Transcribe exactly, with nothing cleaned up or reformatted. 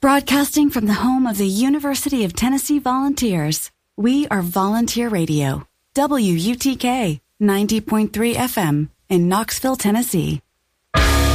Broadcasting from the home of the University of Tennessee Volunteers, we are Volunteer Radio, W U T K ninety point three F M in Knoxville, Tennessee.